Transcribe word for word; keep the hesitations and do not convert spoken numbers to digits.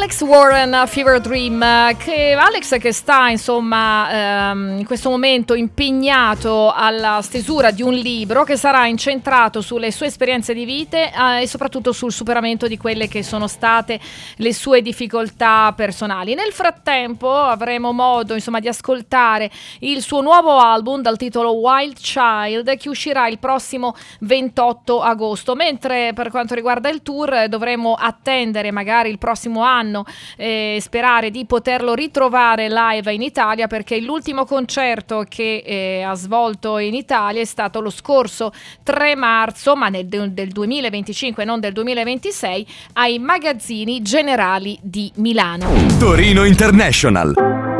Alex Warren, Fever Dream, che Alex che sta insomma ehm, in questo momento impegnato alla stesura di un libro che sarà incentrato sulle sue esperienze di vite eh, e soprattutto sul superamento di quelle che sono state le sue difficoltà personali. Nel frattempo avremo modo insomma di ascoltare il suo nuovo album dal titolo Wild Child, che uscirà il prossimo ventotto agosto, mentre per quanto riguarda il tour dovremo attendere magari il prossimo anno e eh, sperare di poterlo ritrovare live in Italia, perché l'ultimo concerto che eh, ha svolto in Italia è stato lo scorso tre marzo, ma nel, del duemilaventicinque, non del duemilaventisei, ai Magazzini Generali di Milano. Torino International.